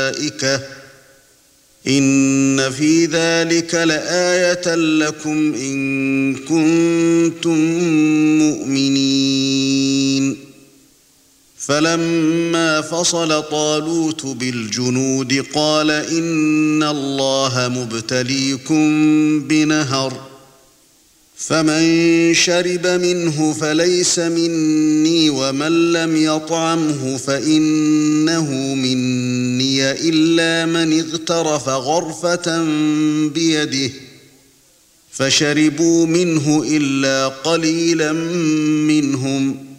إن في ذلك لآية لكم إن كنتم مؤمنين. فلما فصل طالوت بالجنود قال إن الله مبتليكم بنهر، فمن شرب منه فليس مني ومن لم يطعمه فإنه مني إلا من اغترف غرفة بيده، فشربوا منه إلا قليلا منهم